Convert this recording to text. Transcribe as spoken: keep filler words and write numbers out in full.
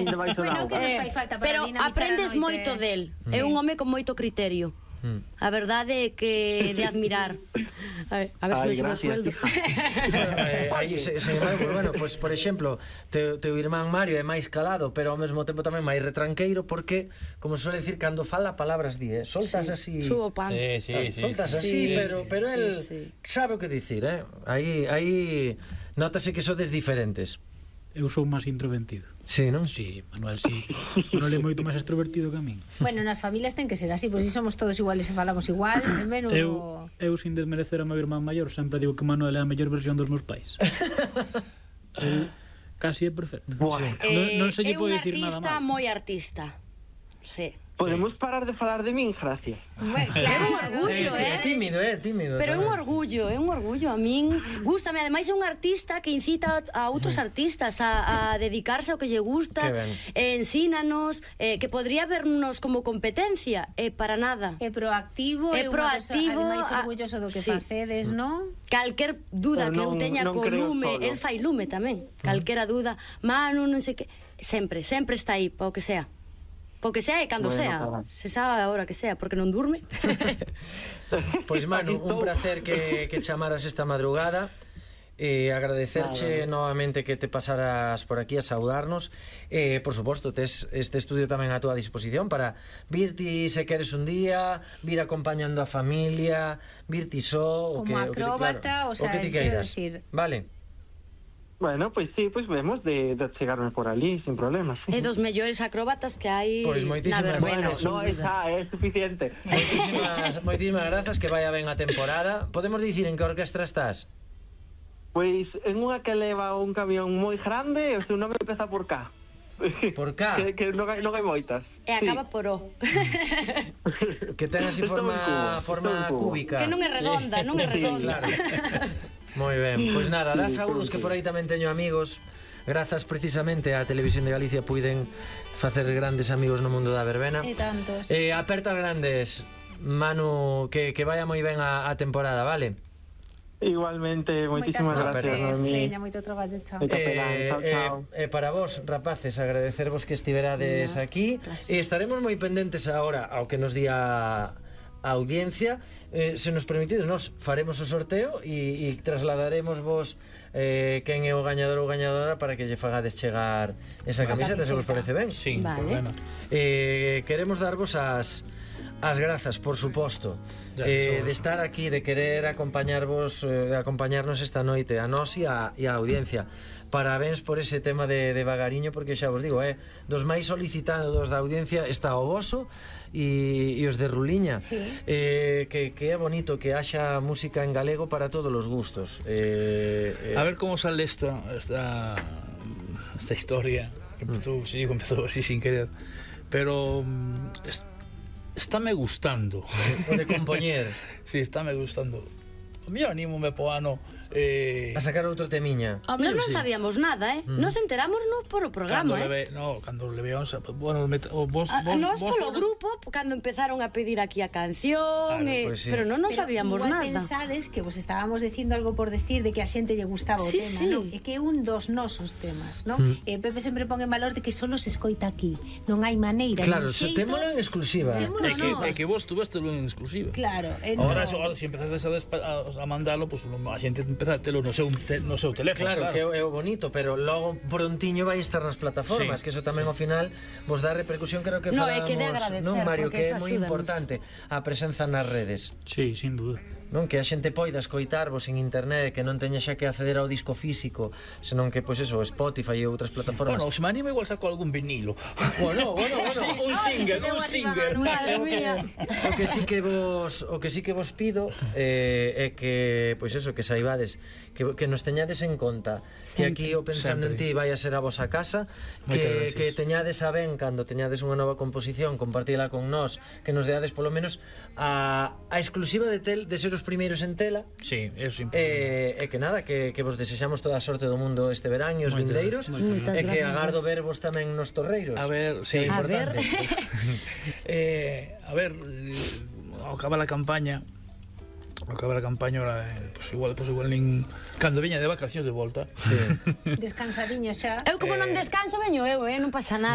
nin debaixo da Bueno, que auga. nos fai falta para Pero dinamizar a aprendes noite. moito del. É un home con moito criterio. A verdade é que de admirar. A ver, a ver se Ay, me sube o gracias, sueldo. Eh, aí, se, se, pues, bueno, pues, por exemplo, teu, teu irmán Mario é máis calado, pero ao mesmo tempo tamén máis retranqueiro, porque, como se suele decir, cando fala palabras di, eh? Soltas así... Subo pan. Sí, sí, sí. Soltas así, Sí, pero, pero sí, él sí. sabe o que dicir, eh? Aí, aí notase que sodes diferentes. Eu sou máis introvertido. Sí, non? Sí, Manuel, sí. Manuel é moito máis extrovertido que a min. Bueno, nas familias ten que ser así, pois si somos todos iguales e falamos igual, menos... Eu, eu sin desmerecer a meu irmán maior, sempre digo que Manuel é a mellor versión dos meus pais. El casi é perfecto. Bueno. Non, non se lle É pode un dicir nada artista mal. moi artista. Sí. Podemos parar de falar de min, gracias. Bueno, É claro, un orgullo, É eh? tímido, é tímido. Pero é un tamén. orgullo, é un orgullo. A min gústame, ademais é un artista que incita a outros artistas a, a dedicarse ao que lle gusta, Que ben. e ensínanos, eh, que podría vernos como competencia, e para nada. é proactivo, É é unha persoa, proactivo, ademais a- orgulloso do que sí. facedes, non? Calquer duda Pero que eu non- teña non co creo lume, solo. el fai lume tamén. Calquera duda, Manu, non sei que, sempre, sempre está aí, para o que sea. Para o que sea e cando Bueno, sea. carai. Se sabe a hora que sea, porque non durme. Pois Manu, un placer que, que chamaras esta madrugada. Eh, agradecerche Nada. novamente que te pasaras por aquí a saudarnos. Eh, por suposto, tes este estudio tamén a túa disposición para virti se queres un día, vir acompañando a familia, virti só o Como que, acróbata, o, que, claro, o sea, o que ti quero queiras. decir- Vale. Bueno, pois sí, pois vemos de, de chegarme por ali, sin problemas. É dos mellores acróbatas que hai Pois na moitísimas verbena, Bueno, sin no, duda. esa é suficiente. Moitísimas, moitísimas grazas, que vaya ben a temporada. Podemos dicir en que orquestra estás? Pois en unha que leva un camión moi grande, o seu nome empeza por K. Por K. que, que non hai, non hai moitas. E acaba por O. Que ten así Estou en forma, Cuba, forma estou en Cuba. cúbica. Que non é redonda, non é Sí, redonda. claro. Moi ben, pois nada, dá Sí, saúdos sí. que por aí tamén teño amigos. Grazas precisamente á Televisión de Galicia puiden facer grandes amigos no mundo da verbena. E tantos. Eh, apertas grandes, Manu, que, que vaya moi ben a, a temporada, vale? Igualmente, Moita moitísimas sorte, gracias, Noemí. Peña, moito traballo, chao. Moita pena, chao, chao. Eh, eh, para vos, rapaces, agradecervos que estiverades aquí. E estaremos moi pendentes agora ao que nos día a audiencia. Eh, se nos permitido, nos faremos o sorteo e, e trasladaremos vos eh, quen é o gañador ou gañadora para que lle fagades chegar esa A camiseta, se vos camiseta. parece ben. Sí, Vale. problema. Eh, queremos darvos as as grazas, por suposto, Gracias a eh, vos. de estar aquí, de querer acompañarvos, eh, de acompañarnos esta noite a nós e a, e a audiencia. Parabéns por ese tema de, de Vagariño, porque xa vos digo, eh, dos máis solicitados da audiencia está o voso e, e os de Ruliña. Sí. Eh, que, que é bonito que haxa música en galego para todos os gustos. Eh, eh, A ver como sale esta esta esta historia que empezou, sí, digo, empezou así sin querer, pero mm, es, estáme gustando. o de compoñer. Sí, estáme gustando. O mellor anímome po ano eh, A sacar outro temiña. Hombre, non Sí. sabíamos nada, eh? Nos enteramos no por o cando programa, eh? leve, no, cando leve onza, bueno, met, o vos, A, vos, nos vos polo grupo, cando empezaron a pedir aquí a canción, Claro, eh, pois sí. pero non nos Pero sabíamos igual nada. pensades que vos estábamos dicindo algo por decir de que a xente lle gustaba o Sí, tema, sí. non? É que é un dos nosos temas, non? Mm. E Pepe sempre pon en valor de que solo se escoita aquí. Non hai maneira, Claro, nin se xeito. témolo en exclusiva. Témolo É que, nós. é que vos tuveste en exclusiva. Claro, Ahora, entón- eso, ahora si empezaste a, despa- a, a mandalo, pues, a xente empeza a telo no seu, te, no seu teléfono. Claro, que é o bonito, pero logo prontiño vai estar nas plataformas, Sí. que eso tamén ao final vos dá repercusión, creo que No, falamos, é que de agradecer, non, Mario, porque que é eso moi axúdanos. importante a presenza nas redes, Sí, sin duda. non? Que a xente poida escoitarvos en internet, que non teña xa que acceder ao disco físico, senón que, pois eso, Spotify e outras plataformas. Bueno, se me anima igual saco algún vinilo. bueno, bueno, bueno. un single, un single. Madre mía. O que sí que vos o que sí que vos pido eh, é que pois eso, que saibades que, que nos teñades en conta que aquí o pensando sempre. en ti vai a ser a vosa casa, Moitas que, gracias. que teñades a ben cando teñades unha nova composición, compartila con nós, que nos deades polo menos a, a exclusiva de tel de ser os primeiros en tela. Sí, eso é importante. E, e que nada, que, que vos desexamos toda a sorte do mundo este verán e os Moitas vindeiros, Moitas e que gracias. agardo vervos tamén nos torreiros. A ver, que é sí. A ver. importante. eh, a ver, eh, ao acabar a campaña, ao acabar a campaña, ahora, eh, pues igual, pues igual nin cando veña de vacacións de volta. Sí. descansadiño xa. Eu como non Eh, descanso veño eu, eh? Non pasa nada.